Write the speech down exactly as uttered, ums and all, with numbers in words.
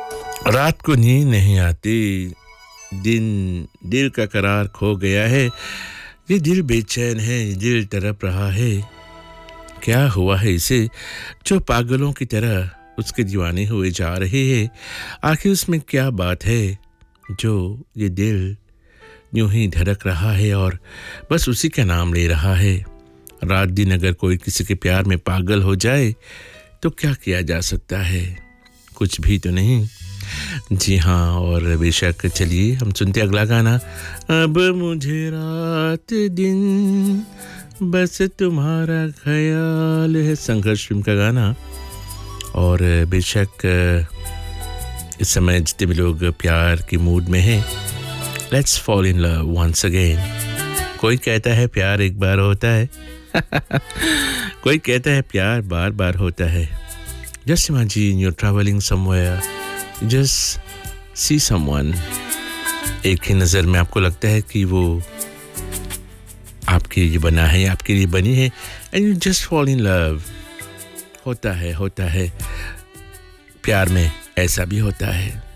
रात को नींद नहीं आती, दिन दिल का करार खो गया है, ये दिल बेचैन है, दिल तड़प रहा है। क्या हुआ है इसे जो पागलों की तरह उसके दीवाने हुए जा रहे हैं? आखिर उसमें क्या बात है जो ये दिल यूं ही धड़क रहा है और बस उसी का नाम ले रहा है? रात दिन अगर कोई किसी के प्यार में पागल हो जाए तो क्या किया जा सकता है? कुछ भी तो नहीं। जी हाँ, और बेशक चलिए हम सुनते अगला गाना। अब मुझे रात दिन बस तुम्हारा ख्याल है, संघर्ष फिल्म का गाना। और बेशक इस समय जितने भी लोग प्यार के मूड में हैं, let's fall in love once again. कोई कहता है प्यार एक बार होता है कोई कहता है प्यार बार बार होता है। Just imagine you're traveling somewhere, just see someone, एक ही नज़र में आपको लगता है कि वो आपके लिए बना है, आपके लिए बनी है, and you just fall in love। होता है होता है प्यार में ऐसा भी होता है।